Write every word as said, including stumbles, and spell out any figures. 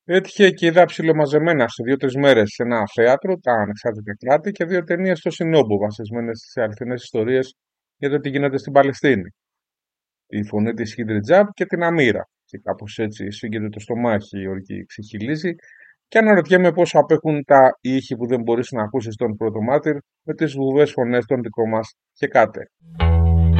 Έτυχε και είδα ψιλομαζεμένα σε δύο-τρει μέρε σε ένα θέατρο τα ανεξάρτητα κράτη και δύο ταινίε στο Σινόμπο βασισμένε σε αληθινές ιστορίες για το τι γίνεται στην Παλαιστίνη. Τη φωνή της Χίντρι και την Αμύρα. Και κάπως έτσι σύγκεται το στομάχι, η ορκή ξεχυλίζει και αναρωτιέμαι πόσο απέχουν τα ήχη που δεν μπορείς να ακούσεις τον πρώτο μάρτυρ με τις βουβές φωνές των δικών μας και κάτε.